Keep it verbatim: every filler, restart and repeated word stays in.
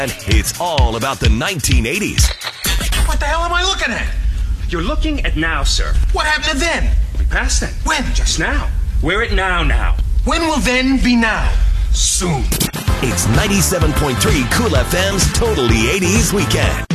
And it's all about the nineteen eighties. What the hell am I looking at? You're looking at now, sir. What happened to then? We passed then. When? Just now. We're at now now. When will then be now? Soon. It's ninety-seven point three Cool F M's Totally eighties Weekend.